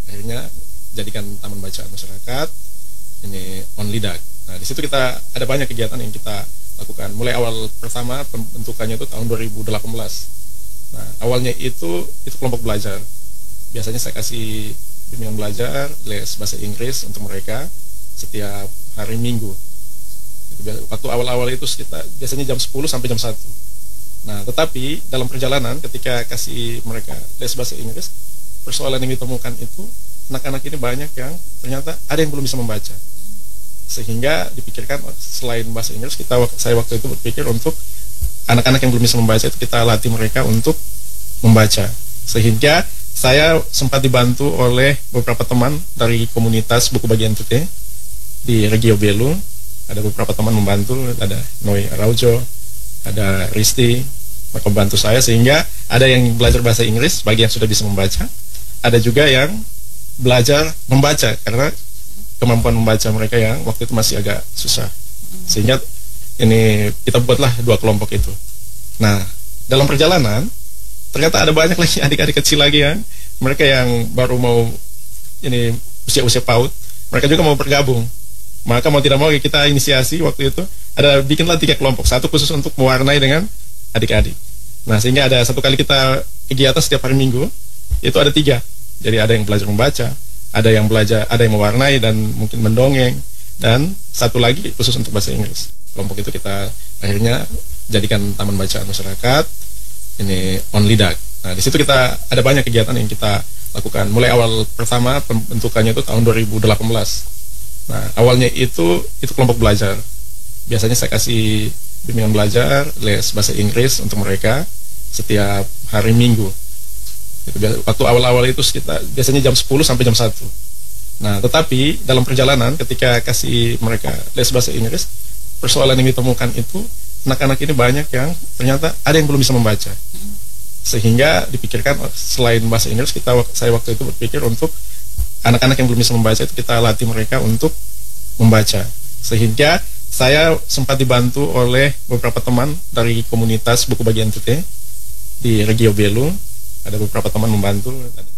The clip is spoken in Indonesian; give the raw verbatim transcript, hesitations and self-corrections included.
akhirnya jadikan taman bacaan masyarakat ini Onlidak. Nah, di situ kita ada banyak kegiatan yang kita lakukan. Mulai awal pertama pembentukannya itu tahun dua ribu delapan belas. Nah, awalnya itu itu kelompok belajar. Biasanya saya kasih bimbingan belajar, les bahasa Inggris untuk mereka setiap hari Minggu. Waktu awal-awal itu sekitar biasanya jam sepuluh sampai jam satu. Nah, tetapi dalam perjalanan ketika kasih mereka les bahasa Inggris, persoalan yang ditemukan itu anak-anak ini banyak yang ternyata ada yang belum bisa membaca. Sehingga dipikirkan selain bahasa Inggris, kita saya waktu itu berpikir untuk anak-anak yang belum bisa membaca itu kita latih mereka untuk membaca. Sehingga saya sempat dibantu oleh beberapa teman dari komunitas buku bagi N T T di Regio Belu. Ada beberapa teman membantu, ada Noi Araujo, ada Risti, mereka membantu saya sehingga ada yang belajar bahasa Inggris bagi yang sudah bisa membaca, ada juga yang belajar membaca karena kemampuan membaca mereka yang waktu itu masih agak susah. Sehingga ini kita buatlah dua kelompok itu. Nah, dalam perjalanan ternyata ada banyak lagi adik-adik kecil lagi yang mereka yang baru mau ini usia-usia PAUD, mereka juga mau bergabung. Maka mau tidak mau kita inisiasi waktu itu ada bikinlah tiga kelompok, satu khusus untuk mewarnai dengan adik-adik. Nah, sehingga ada satu kali kita kegiatan setiap hari Minggu itu ada tiga. Jadi ada yang belajar membaca, ada yang belajar, ada yang mewarnai dan mungkin mendongeng, dan satu lagi khusus untuk bahasa Inggris. Kelompok itu kita akhirnya jadikan taman bacaan masyarakat ini Onlidak. Nah, di situ kita ada banyak kegiatan yang kita lakukan. Mulai awal pertama pembentukannya itu tahun dua ribu delapan belas. Nah, awalnya itu itu kelompok belajar. Biasanya saya kasih bimbingan belajar, les bahasa Inggris untuk mereka setiap hari Minggu. Itu waktu awal-awal itu sekitar biasanya jam sepuluh sampai jam satu. Nah, tetapi dalam perjalanan ketika kasih mereka les bahasa Inggris, persoalan yang ditemukan itu anak-anak ini banyak yang ternyata ada yang belum bisa membaca. Sehingga dipikirkan selain bahasa Inggris, kita saya waktu itu berpikir untuk anak-anak yang belum bisa membaca itu kita latih mereka untuk membaca. Sehingga saya sempat dibantu oleh beberapa teman dari komunitas buku bagi N T T di Regio Belu. Ada beberapa teman membantu.